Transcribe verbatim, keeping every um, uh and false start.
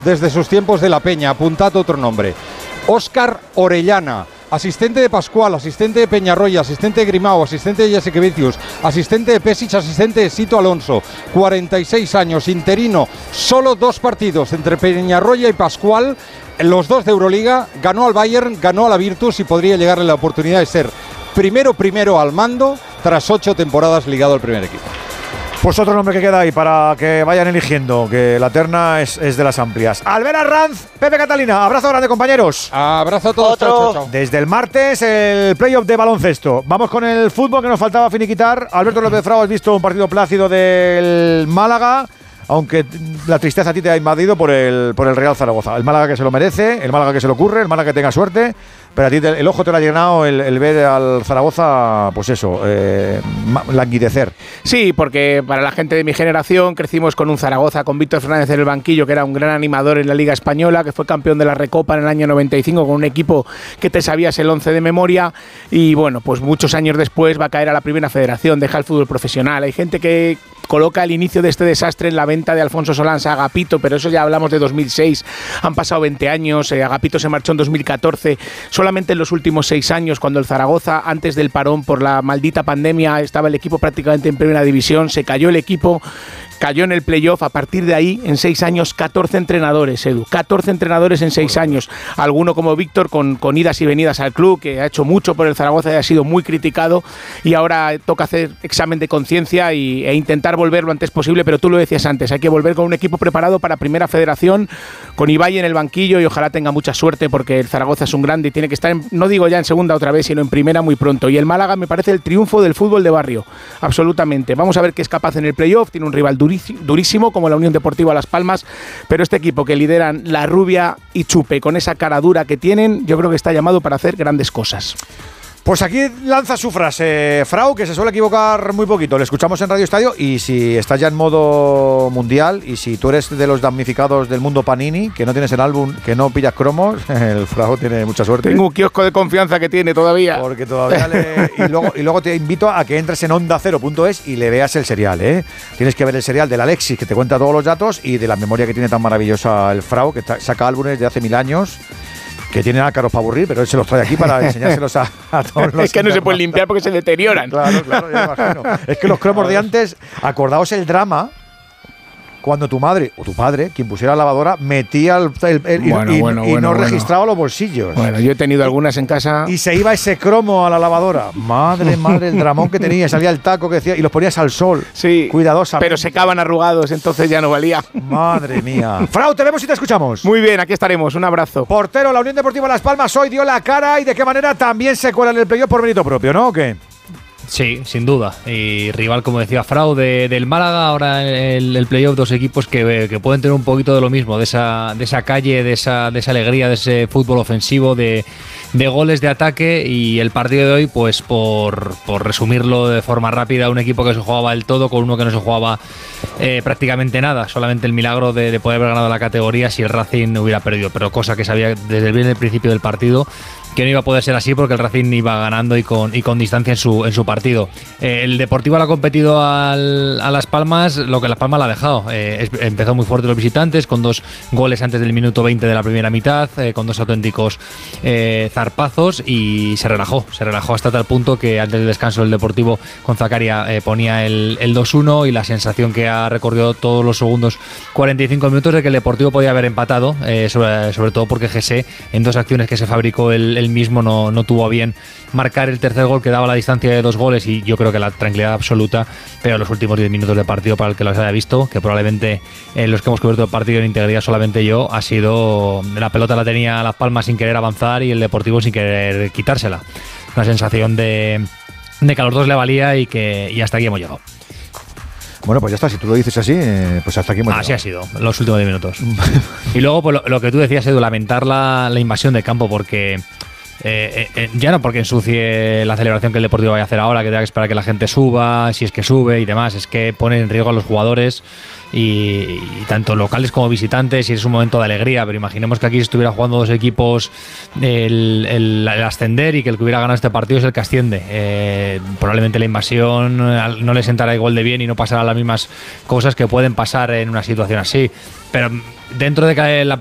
desde sus tiempos de la Peña, apuntad otro nombre. Óscar Orellana, asistente de Pascual, asistente de Peñarroya, asistente de Grimao, asistente de Jasikevičius, asistente de Pesic, asistente de Sito Alonso, cuarenta y seis años, interino, solo dos partidos entre Peñarroya y Pascual, los dos de Euroliga, ganó al Bayern, ganó a la Virtus y podría llegarle la oportunidad de ser primero primero al mando tras ocho temporadas ligado al primer equipo. Pues otro nombre que queda ahí para que vayan eligiendo, que la terna es, es de las amplias. Albert Arranz, Pepe Catalina, abrazo grande, compañeros. Abrazo a todos. Chao, chao, chao. Desde el martes, el playoff de baloncesto. Vamos con el fútbol que nos faltaba finiquitar. Alberto López Frau, has visto un partido plácido del Málaga, aunque la tristeza a ti te ha invadido por el, por el Real Zaragoza. El Málaga que se lo merece, el Málaga que se lo ocurre, el Málaga que tenga suerte, pero a ti te, el ojo te lo ha llenado el, el ver al Zaragoza, pues eso, eh, languidecer. Sí, porque para la gente de mi generación crecimos con un Zaragoza, con Víctor Fernández en el banquillo, que era un gran animador en la Liga Española, que fue campeón de la Recopa en el año noventa y cinco, con un equipo que te sabías el once de memoria, y bueno, pues muchos años después va a caer a la Primera Federación, deja el fútbol profesional. Hay gente que coloca el inicio de este desastre en la venta de Alfonso Solans a Agapito, pero eso ya hablamos de dos mil seis, han pasado veinte años, eh, Agapito se marchó en dos mil catorce, solamente en los últimos seis años, cuando el Zaragoza, antes del parón por la maldita pandemia, estaba el equipo prácticamente en primera división, se cayó el equipo, cayó en el playoff. A partir de ahí, en seis años, catorce entrenadores, Edu, catorce entrenadores en seis años, alguno como Víctor con, con idas y venidas al club, que ha hecho mucho por el Zaragoza y ha sido muy criticado, y ahora toca hacer examen de conciencia y, e intentar volver lo antes posible, pero tú lo decías antes, hay que volver con un equipo preparado para Primera Federación, con Ibai en el banquillo, y ojalá tenga mucha suerte, porque el Zaragoza es un grande y tiene que estar, en, no digo ya en segunda otra vez, sino en primera muy pronto. Y el Málaga me parece el triunfo del fútbol de barrio, absolutamente. Vamos a ver qué es capaz en el playoff, tiene un rival durísimo como la Unión Deportiva Las Palmas, pero este equipo que lideran La Rubia y Chupe, con esa cara dura que tienen, yo creo que está llamado para hacer grandes cosas. Pues aquí lanza su frase Frau, que se suele equivocar muy poquito. Le escuchamos en Radio Estadio, y si estás ya en modo mundial y si tú eres de los damnificados del mundo Panini, que no tienes el álbum, que no pillas cromos, el Frau tiene mucha suerte. Tengo un kiosco de confianza que tiene todavía. Porque todavía le... Y luego, y luego te invito a que entres en onda cero punto es y le veas el serial, ¿eh? Tienes que ver el serial del Alexis, que te cuenta todos los datos, y de la memoria que tiene tan maravillosa el Frau, que saca álbumes de hace mil años, que tienen ácaros para aburrir, pero él se los trae aquí para enseñárselos a, a todos los... Es que no se pueden limpiar porque se deterioran. Claro, claro, ya imagino. Es que los cromos de antes, acordaos el drama cuando tu madre o tu padre, quien pusiera la lavadora, metía el, el, el bueno, y, bueno, y bueno, no bueno. registraba los bolsillos. Bueno, yo he tenido algunas en casa. Y se iba ese cromo a la lavadora. Madre, madre, el dramón que tenía. Salía el taco que decía, y los ponías al sol. Sí, cuidadosamente. Pero secaban arrugados, entonces ya no valía. Madre mía. Frau, te vemos y te escuchamos. Muy bien, aquí estaremos. Un abrazo. Portero, la Unión Deportiva Las Palmas hoy dio la cara, y de qué manera también se cuela en el playoff por mérito propio, ¿no? ¿O qué? Sí, sin duda. Y rival, como decía Frau, de, del Málaga, ahora el, el playoff, dos equipos que, que pueden tener un poquito de lo mismo, de esa, de esa calle, de esa, de esa alegría, de ese fútbol ofensivo, de, de goles de ataque. Y el partido de hoy, pues por, por resumirlo de forma rápida, un equipo que se jugaba el todo con uno que no se jugaba eh, prácticamente nada, solamente el milagro de, de poder haber ganado la categoría si el Racing hubiera perdido, pero cosa que sabía desde bien el principio del partido que no iba a poder ser así, porque el Racing iba ganando y con, y con distancia en su, en su partido. Eh, el Deportivo le ha competido al, a Las Palmas lo que Las Palmas la ha dejado. Eh, es, empezó muy fuerte los visitantes, con dos goles antes del minuto veinte de la primera mitad, eh, con dos auténticos eh, zarpazos, y se relajó, se relajó hasta tal punto que antes del descanso el Deportivo con Zakaria eh, ponía el, el dos uno, y la sensación que ha recorrido todos los segundos cuarenta y cinco minutos de que el Deportivo podía haber empatado, eh, sobre, sobre todo porque Jesse, en dos acciones que se fabricó el él mismo, no, no tuvo a bien marcar el tercer gol, que daba la distancia de dos goles, y yo creo que la tranquilidad absoluta. Pero los últimos diez minutos de partido, para el que los haya visto, que probablemente eh, los que hemos cubierto el partido en integridad solamente yo, ha sido la pelota la tenía Las Palmas sin querer avanzar y el Deportivo sin querer quitársela. Una sensación de, de que a los dos le valía, y que y hasta aquí hemos llegado. Bueno, pues ya está, si tú lo dices así, eh, pues hasta aquí hemos Así llegado. ha sido, los últimos diez minutos. Y luego, pues lo, lo que tú decías, Edu, lamentar la, la invasión de campo, porque Eh, eh, ya no porque ensucie la celebración que el Deportivo vaya a hacer ahora, que tenga que esperar que la gente suba, si es que sube y demás, es que pone en riesgo a los jugadores y, y tanto locales como visitantes, y es un momento de alegría, pero imaginemos que aquí estuviera jugando dos equipos el, el, el ascender y que el que hubiera ganado este partido es el que asciende. Eh, probablemente la invasión no le sentará igual de bien y no pasará las mismas cosas que pueden pasar en una situación así, pero dentro de que la